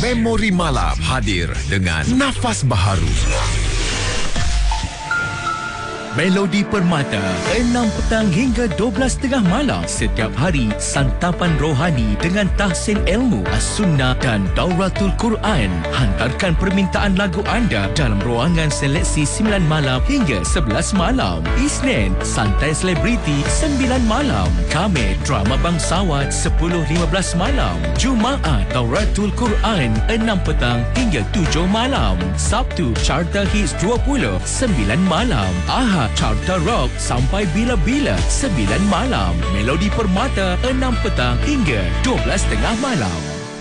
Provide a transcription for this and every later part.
Memori Malam hadir dengan nafas baharu. Melodi Permata 6 petang hingga 12.30 malam. Setiap hari santapan rohani dengan tahsin ilmu, as-sunnah dan Dauratul Quran. Hantarkan permintaan lagu anda dalam ruangan seleksi 9 malam hingga 11 malam. Isnin, santai selebriti 9 malam. Khamis, drama bangsawan 10.15 malam. Jumaat, Dauratul Quran 6 petang hingga 7 malam. Sabtu, Carta Hits 20 9 malam. Ahad, Carta Rock sampai bila-bila 9 malam. Melodi Permata 6 petang hingga 12.30 malam.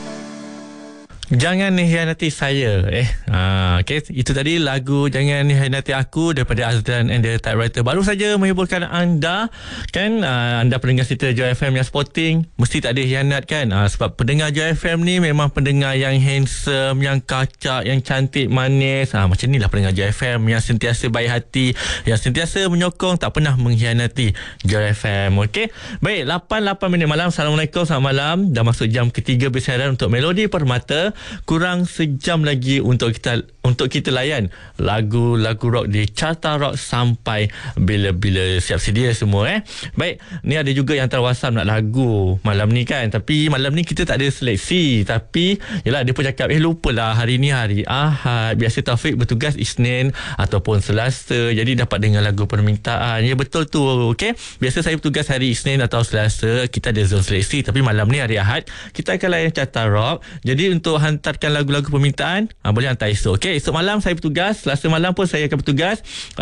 Jangan Hianati Saya. Okay. Itu tadi lagu Jangan Hianati Aku daripada Azlan and the Typewriter. Baru saja menghiburkan anda. Kan anda pendengar setia Joy FM yang sporting, mesti tak ada hianat kan. Sebab pendengar Joy FM ni memang pendengar yang handsome, yang kacak, yang cantik, manis. Macam ni lah pendengar Joy FM, yang sentiasa baik hati, yang sentiasa menyokong, tak pernah mengkhianati Joy FM. Okay. Baik, 8 minit malam. Assalamualaikum, selamat malam. Dah masuk jam ketiga bersiaran untuk Melodi Permata. Kurang sejam lagi untuk kita layan lagu-lagu rock di Carta Rock sampai bila-bila. Siap sedia semua Baik, ni ada juga yang hantar WhatsApp nak lagu malam ni kan. Tapi malam ni kita tak ada seleksi. Tapi yelah, dia pun cakap lupalah hari ni hari Ahad. Biasa Taufik bertugas Isnin ataupun Selasa, jadi dapat dengar lagu permintaan. Ya betul tu. Okay, biasa saya bertugas hari Isnin atau Selasa, kita ada zone seleksi. Tapi malam ni hari Ahad, kita akan layan Carta Rock. Jadi untuk hantarkan lagu-lagu permintaan, boleh hantar esok. Okay, esok malam saya bertugas, Selasa malam pun saya akan bertugas.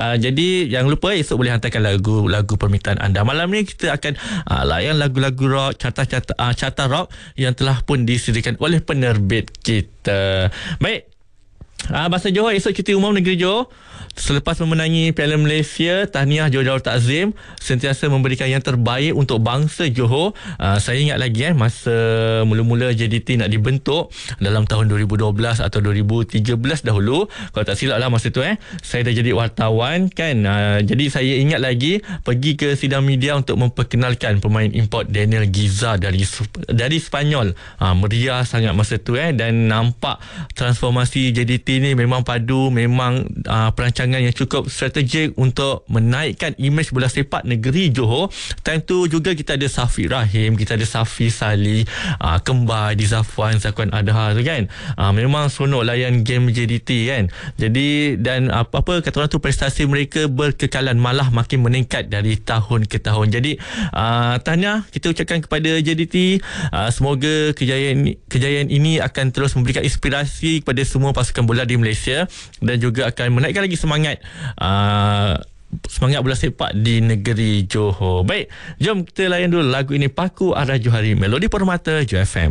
Jadi jangan lupa esok boleh hantarkan lagu-lagu permintaan anda. Malam ni kita akan layan lagu-lagu rock, carta rock yang telah pun disediakan oleh penerbit kita. Baik, Bahasa Johor esok cuti umum negeri Johor. Selepas memenangi Piala Malaysia, tahniah Johor Takzim sentiasa memberikan yang terbaik untuk bangsa Johor. Saya ingat lagi masa mula-mula JDT nak dibentuk dalam tahun 2012 atau 2013 dahulu, kalau tak silap lah masa tu saya dah jadi wartawan kan. Jadi saya ingat lagi pergi ke sidang media untuk memperkenalkan pemain import Daniel Giza dari Spanyol. Meriah sangat masa tu dan nampak transformasi JDT ni memang padu, memang perancangan yang cukup strategik untuk menaikkan imej bola sepak negeri Johor. Time tu juga kita ada Safi Rahim, kita ada Safi Salih, kembar di Zakwan Adha tu kan. Memang seronok layan game JDT kan. Jadi dan apa kata orang tu, prestasi mereka berkekalan, malah makin meningkat dari tahun ke tahun. Jadi tahniah kita ucapkan kepada JDT. Semoga kejayaan ini akan terus memberikan inspirasi kepada semua pasukan bola di Malaysia dan juga akan menaikkan lagi semangat bola sepak di negeri Johor. Baik, jom kita layan dulu lagu ini, Paku Arah Johari, Melodi Permata Joy FM.